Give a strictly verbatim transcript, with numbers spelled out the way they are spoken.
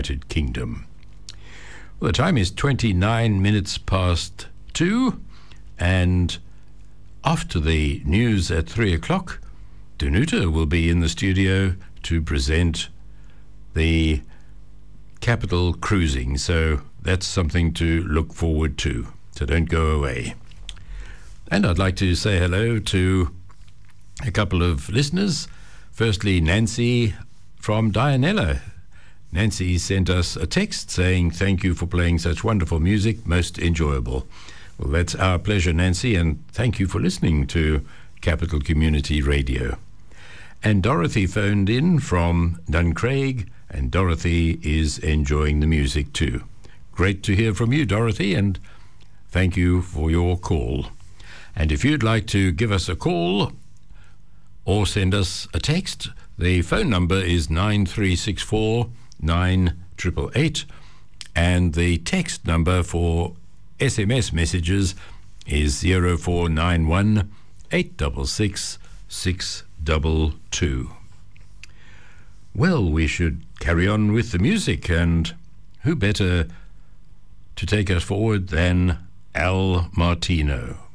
United Kingdom. Well, the time is twenty-nine minutes past two, and after the news at three o'clock, Danuta will be in the studio to present the Capital Cruising, so that's something to look forward to, so don't go away. And I'd like to say hello to a couple of listeners. Firstly, Nancy from Dianella. Nancy sent us a text saying, thank you for playing such wonderful music, most enjoyable. Well, that's our pleasure, Nancy, and thank you for listening to Capital Community Radio. And Dorothy phoned in from Duncraig, and Dorothy is enjoying the music too. Great to hear from you, Dorothy, and thank you for your call. And if you'd like to give us a call or send us a text, the phone number is nine three six four, nine eight eight eight, and the text number for S M S messages is zero four nine one, eight six six, six two two. Well, we should carry on with the music, and who better to take us forward than Al Martino.